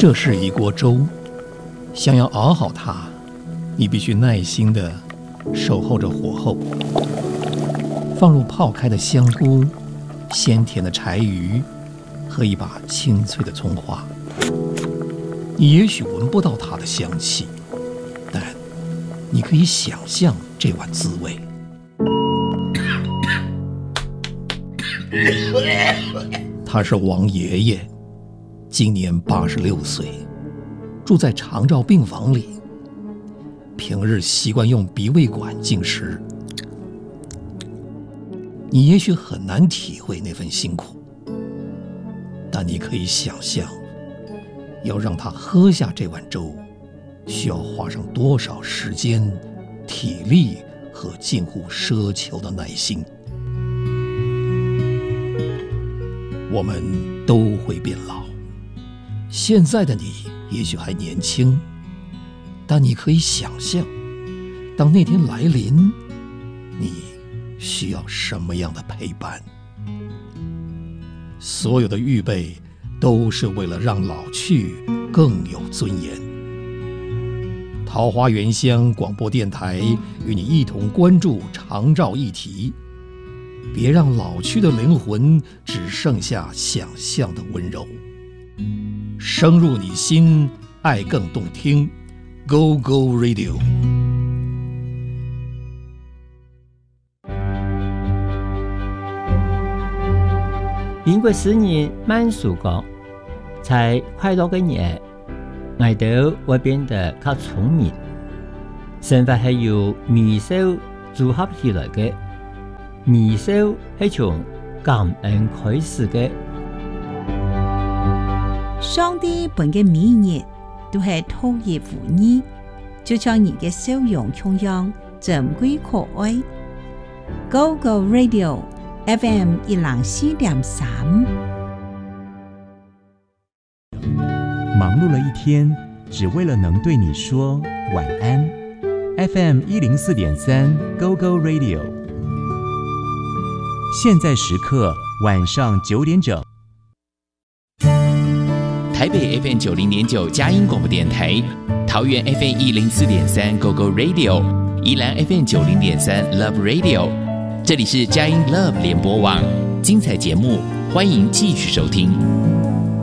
这是一锅粥，想要熬好它，你必须耐心地守候着火候，放入泡开的香菇、鲜甜的柴鱼和一把清脆的葱花。你也许闻不到它的香气，但你可以想象这碗滋味。他是王爷爷，今年86岁，住在长照病房里，平日习惯用鼻胃管进食。你也许很难体会那份辛苦，但你可以想象，要让他喝下这碗粥，需要花上多少时间、体力和近乎奢求的耐心。我们都会变老，现在的你也许还年轻，但你可以想象，当那天来临，你需要什么样的陪伴？所有的预备都是为了让老去更有尊严。桃花源乡广播电台与你一同关注长照议题，别让老去的灵魂只剩下想象的温柔。深入你心，爱更动听。Go Go Radio。 英國詩人曼殊講，在快樂嘅日，我哋會變得較聰明。生活係由微笑組合起來嘅，微笑係從感恩開始嘅。 上帝本嘅每日都係托葉護你，就像人嘅笑容同樣珍貴可愛。Go Go Radio FM 104.3。 忙碌了一天，只为了能对你说晚安。FM 104.3 Go Go Radio。现在时刻晚上9点整。 台北 FM 90.9佳音广播电台，桃园 FM 104.3 Go Go Radio， 宜兰 FM 90.3 Love Radio。这里是佳音 Love 联播网，精彩节目，欢迎继续收听。